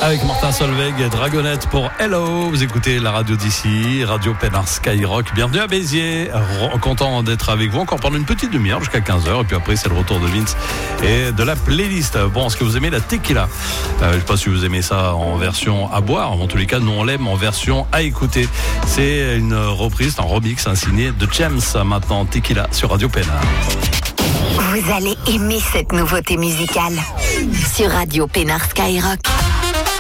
Avec Martin Solveig et Dragonette pour Hello. Vous écoutez la radio d'ici, Radio Pénard Skyrock. Bienvenue à Béziers. Content d'être avec vous encore pendant une petite demi-heure jusqu'à 15h. Et puis après, c'est le retour de Vince et de la playlist. Bon, est-ce que vous aimez la tequila? Je ne sais pas si vous aimez ça en version à boire. En tous les cas, nous, on l'aime en version à écouter. C'est une reprise, un remix signé de James. Maintenant, Tequila sur Radio Pénard. Vous allez aimer cette nouveauté musicale sur Radio Pénard Skyrock.